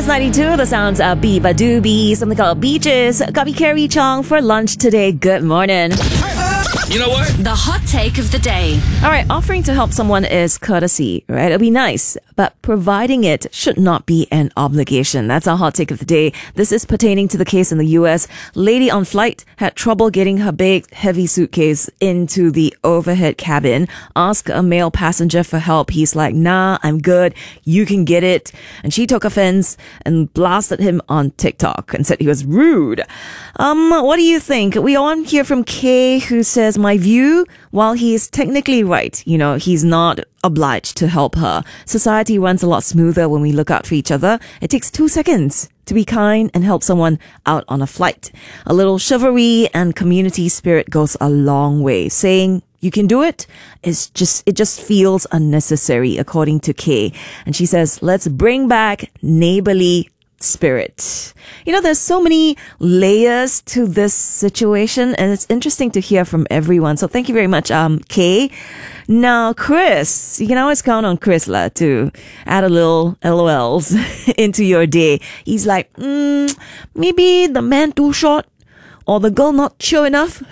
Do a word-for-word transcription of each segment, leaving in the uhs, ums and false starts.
Kiss ninety-two, the sounds of Biba Doobie, something called Beaches. Got me Carrie Chong for lunch today. Good morning. You know what? The hot take of the day. All right, offering to help someone is courtesy, right? It'll be nice, but providing it should not be an obligation. That's our hot take of the day. This is pertaining to the case in the U S. Lady on flight had trouble getting her big, heavy suitcase into the overhead cabin. Asked a male passenger for help. He's like, nah, I'm good. You can get it. And she took offense and blasted him on TikTok and said he was rude. Um, what do you think? We want to hear from Kay, who says, my view, while he is technically right, you know, he's not obliged to help her. Society runs a lot smoother when we look out for each other. It takes two seconds to be kind and help someone out on a flight. A little chivalry and community spirit goes a long way. Saying you can do it is just, it just feels unnecessary, according to Kay. And she says, let's bring back neighborly spirit. You know, there's so many layers to this situation, and it's interesting to hear from everyone. So thank you very much, um, Kay. Now, Chris, you can always count on Chris la, to add a little L O Ls into your day. He's like, mm, maybe the man too short or the girl not chill enough.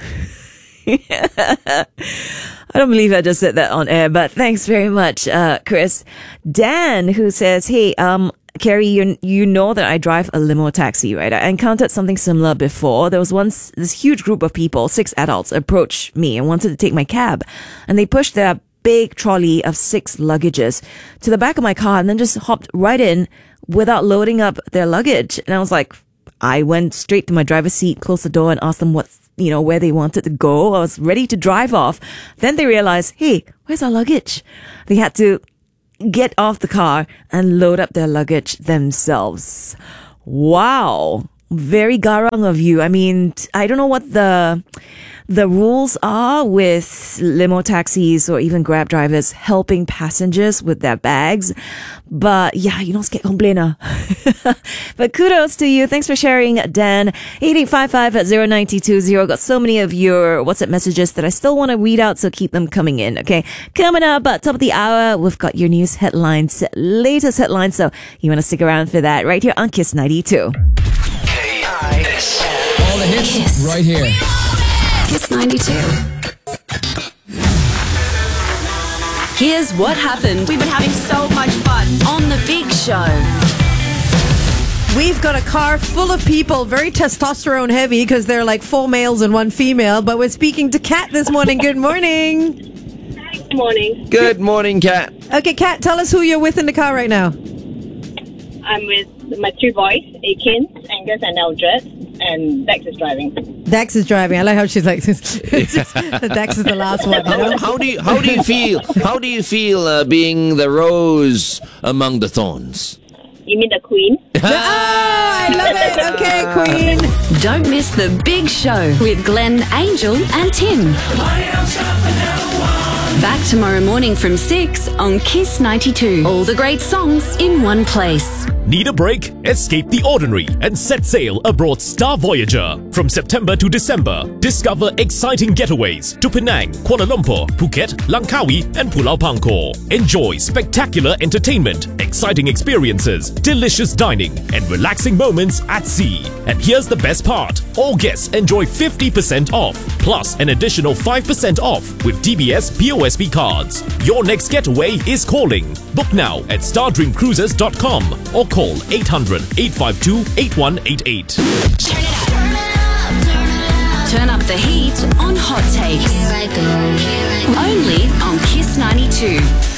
I don't believe I just said that on air, but thanks very much, uh, Chris. Dan, who says, hey, um, Carrie, you, you know that I drive a limo taxi, right? I encountered something similar before. There was once this huge group of people, six adults, approached me and wanted to take my cab. And they pushed their big trolley of six luggages to the back of my car and then just hopped right in without loading up their luggage. And I was like, I went straight to my driver's seat, closed the door and asked them what, you know, where they wanted to go. I was ready to drive off. Then they realized, hey, where's our luggage? They had to get off the car and load up their luggage themselves. Wow. Very garang of you. I mean, I don't know what the the rules are with limo taxis or even Grab drivers helping passengers with their bags. But yeah, you don't get complainer. But kudos to you. Thanks for sharing, Dan. eight eight five five at zero nine two zero. Got so many of your WhatsApp messages that I still want to read out, so keep them coming in. Okay, coming up at top of the hour, we've got your news headlines, latest headlines. So you want to stick around for that right here on Kiss ninety-two. K I S. All the hits Kiss. right here. Kiss ninety-two. Here's what happened We've been having so much fun. on The Big Show. We've got a car full of people, very testosterone heavy because they're like four males and one female. But we're speaking to Kat this morning. Good morning. Good morning. Good morning, Kat. Okay, Kat, tell us who you're with in the car right now. I'm with my two boys, Akin, Angus, and Eldred, and Dex is driving. Dax is driving. I like how she's like, Dax is the last one. You know? How, how do you how do you feel? How do you feel uh, being the rose among the thorns? You mean the Queen? Oh, I love it. Okay, Queen. Don't miss The Big Show with Glenn, Angel, and Tim. Back tomorrow morning from six on Kiss ninety-two. All the great songs in one place. Need a break? Escape the ordinary and set sail aboard Star Voyager. From September to December, discover exciting getaways to Penang, Kuala Lumpur, Phuket, Langkawi, and Pulau Pangkor. Enjoy spectacular entertainment, exciting experiences, delicious dining, and relaxing moments at sea. And here's the best part. All guests enjoy fifty percent off, plus an additional five percent off with D B S P O S B cards. Your next getaway is calling. Book now at star dream cruises dot com or call eight hundred, eight five two, eight one eight eight. Turn it up. Turn up the heat on Hot Takes. Only on Kiss ninety-two.